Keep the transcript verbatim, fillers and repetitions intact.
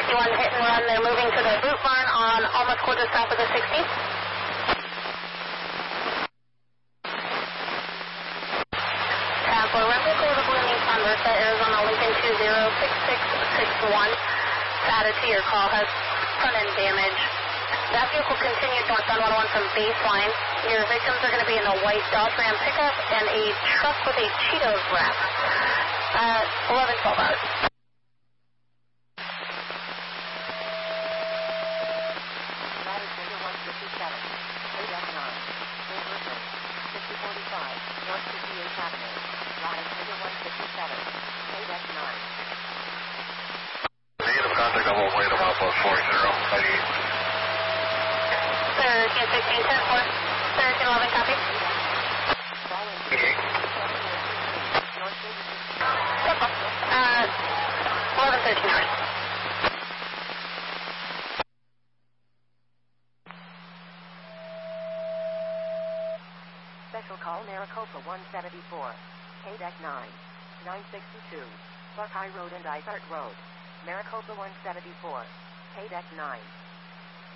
sixty-one hit and run. They're moving to the boot barn on almost quarter south of the sixteenth. Tampa, Rental for the Blue Nissan Versa, Arizona Lincoln two zero six six six one. Added to your call, has front end damage. That vehicle continued north on one oh one from baseline. Your victims are going to be in a white Dodge Ram pickup and a truck with a Cheetos wrap. Uh, eleven twelve hours. Negative contact, I will wait about four zero. thirteen sixteen ten four. thirteen eleven, copy. Uh, eleven thirteen hours. Special call Maricopa one seventy-four. K D E C nine. nine sixty-two. Buckeye Road and Isart Road. Maricopa one seventy-four. K D E C nine.